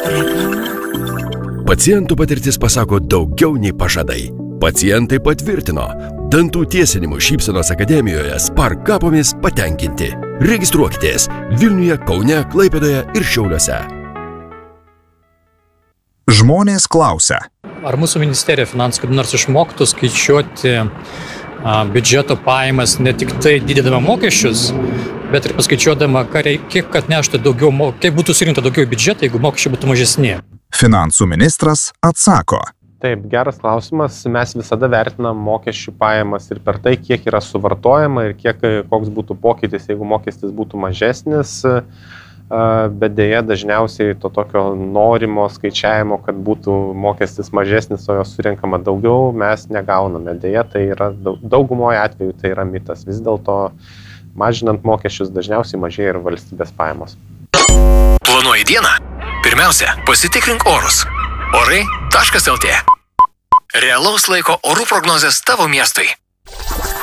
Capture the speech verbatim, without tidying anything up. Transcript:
Pacientų patirtis pasako daugiau nei pažadai. Pacientai patvirtino, dantų tiesinimų Šypsenos akademijoje Spark kapomis patenkinti. Registruokitės Vilniuje, Kaune, Klaipėdoje ir Šiauliuose. Žmonės klausia. Ar mūsų ministerija finansų kaip nors išmoktų skaičiuoti a, biudžeto pajamas ne tik tai didindama mokesčius, bet ir paskaičiuodama, kiek atneštų daugiau, kiek būtų surinkta daugiau biudžetą, jeigu mokesčiai būtų mažesni? Finansų ministras atsako. Taip, geras klausimas. Mes visada vertinam mokesčių pajamas ir per tai, kiek yra suvartojama ir kiek, koks būtų pokytis, jeigu mokestis būtų mažesnis. Bet dėja dažniausiai to tokio norimo skaičiavimo, kad būtų mokestis mažesnis, o jo surinkama daugiau, mes negauname. Dėja, tai yra daugumoje atveju tai yra mitas. Vis dėlto mažinant mokesčius dažniausiai mažėja ir valstybės pajamos. Planuoji dieną? Pirmiausia, pasitikrink orus. Orai taškas lt. Realaus laiko orų prognozės tavo miestui.